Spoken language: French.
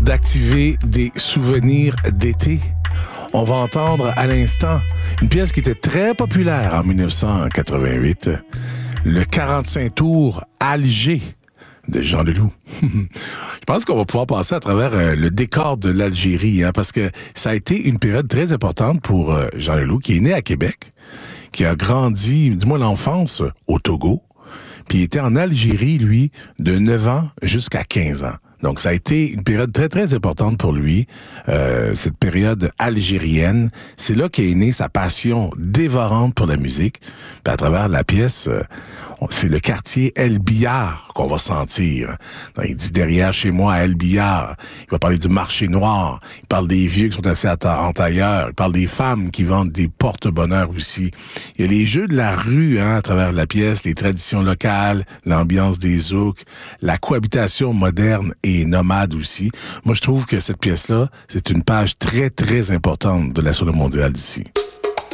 d'activer des souvenirs d'été. On va entendre à l'instant une pièce qui était très populaire en 1988, le 45 tours Alger de Jean Leloup. Je pense qu'on va pouvoir passer à travers le décor de l'Algérie, parce que ça a été une période très importante pour Jean Leloup, qui est né à Québec, qui a grandi, du moins l'enfance, au Togo, puis il était en Algérie, lui, de 9 ans jusqu'à 15 ans. Donc, ça a été une période très, très importante pour lui, cette période algérienne. C'est là qu'est née sa passion dévorante pour la musique. Puis à travers la pièce, c'est le quartier El Billard qu'on va sentir. Donc, il dit derrière chez moi à El Billard. Il va parler du marché noir. Il parle des vieux qui sont assis en tailleur. Il parle des femmes qui vendent des porte-bonheur aussi. Il y a les jeux de la rue, à travers la pièce, les traditions locales, l'ambiance des zouks, la cohabitation moderne et nomade aussi. Moi, je trouve que cette pièce-là, c'est une page très, très importante de la scène mondiale d'ici.